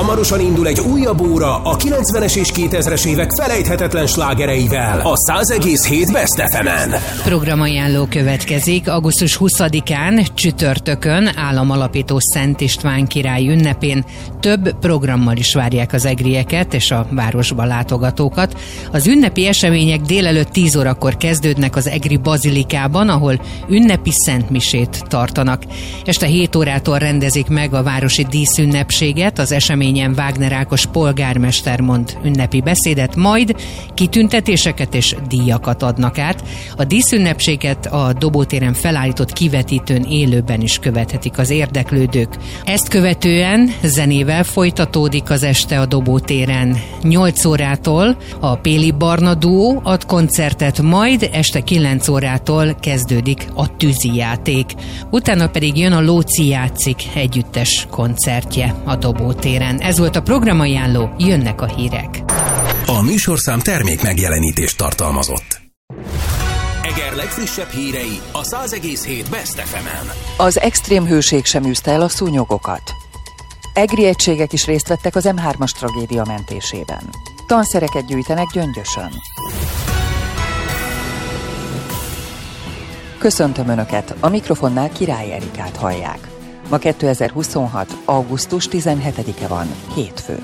Hamarosan indul egy újabb óra a 90-es és 2000-es évek felejthetetlen slágereivel a 100,7 Best FM-en. Programajánló következik. Augusztus 20-án, csütörtökön, államalapító Szent István király ünnepén több programmal is várják az egrieket és a városba látogatókat. Az ünnepi események délelőtt 10 órakor kezdődnek az egri bazilikában, ahol ünnepi szentmisét tartanak. Este 7 órától rendezik meg a városi díszünnepséget, az eseményen Wagner Ákos polgármester mond ünnepi beszédet, majd kitüntetéseket és díjakat adnak át. A díszünnepséget a Dobótéren felállított kivetítőn élőben is követhetik az érdeklődők. Ezt követően zenével folytatódik az este a Dobótéren. 8 órától a Péli Barna duó ad koncertet, majd este 9 órától kezdődik a tűzijáték. Utána pedig jön a Lóci játszik együttes koncertje a Dobótéren. Ez volt a programajánló, jönnek a hírek. A műsorszám termék megjelenítést tartalmazott. Eger legfrissebb hírei a 100,7 Best FM-en. Az extrém hőség sem űzte el a szúnyogokat. Egri egységek is részt vettek az M3-as tragédia mentésében. Tanszereket gyűjtenek Gyöngyösön. Köszöntöm Önöket, a mikrofonnál Király Erikát hallják. Ma 2026. augusztus 17-e van, hétfő.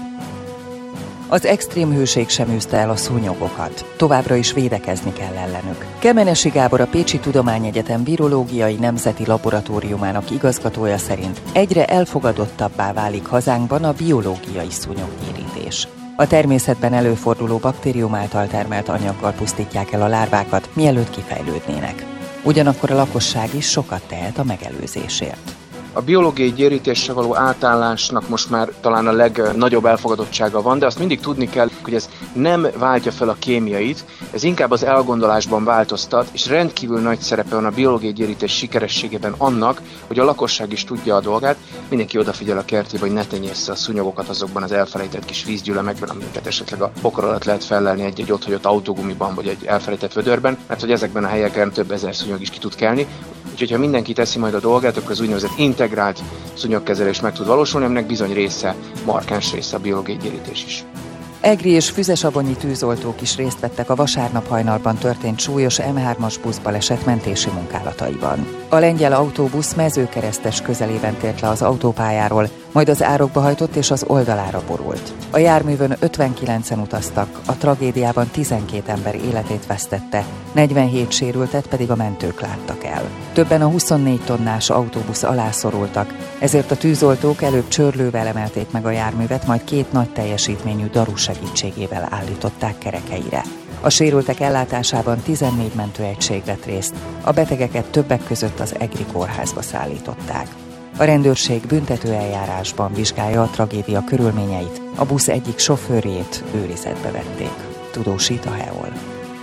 Az extrém hőség sem űzte el a szúnyogokat. Továbbra is védekezni kell ellenük. Kemenesi Gábor, a Pécsi Tudományegyetem Virológiai Nemzeti Laboratóriumának igazgatója szerint egyre elfogadottabbá válik hazánkban a biológiai szúnyogérítés. A természetben előforduló baktérium által termelt anyaggal pusztítják el a lárvákat, mielőtt kifejlődnének. Ugyanakkor a lakosság is sokat tehet a megelőzésért. A biológiai gyérítésre való átállásnak most már talán a legnagyobb elfogadottsága van, de azt mindig tudni kell, hogy ez nem váltja fel a kémiait, ez inkább az elgondolásban változtat, és rendkívül nagy szerepe van a biológiai gyérítés sikerességében annak, hogy a lakosság is tudja a dolgát, mindenki odafigyel a kertjébe, hogy ne tenyészze a szúnyogokat azokban az elfelejtett kis vízgyülemekben, amiket esetleg a pokol alatt lehet fellelni egy ott hagyott autógumiban, vagy egy elfelejtett vödörben, mert hogy ezekben a helyeken több ezer szúnyog is ki tud kelni. Úgyhogy ha mindenki teszi majd a dolgát, akkor az úgynevezett integrált szúnyogkezelés meg tud valósulni, aminek bizony része, markáns része a biológiai gyérítés is. Egri és Füzesabonyi tűzoltók is részt vettek a vasárnap hajnalban történt súlyos M3-as buszbaleset mentési munkálataiban. A lengyel autóbusz Mezőkeresztes közelében tért le az autópályáról, majd az árokba hajtott és az oldalára borult. A járművön 59-en utaztak, a tragédiában 12 ember életét vesztette, 47 sérültet pedig a mentők láttak el. Többen a 24 tonnás autóbusz alá szorultak, ezért a tűzoltók előbb csörlővel emelték meg a járművet, majd 2 nagy teljesítményű daru segítségével állították kerekeire. A sérültek ellátásában 14 mentőegység vett részt, a betegeket többek között az Egri kórházba szállították. A rendőrség büntetőeljárásban vizsgálja a tragédia körülményeit, a busz egyik sofőrjét őrizetbe vették, tudósít a HEOL.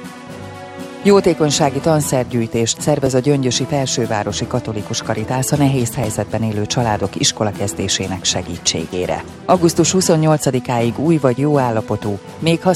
Jótékonysági tanszergyűjtést szervez a Gyöngyösi Felsővárosi Katolikus Karitász a nehéz helyzetben élő családok iskolakezdésének segítségére. Augusztus 28-áig új vagy jó állapotú, még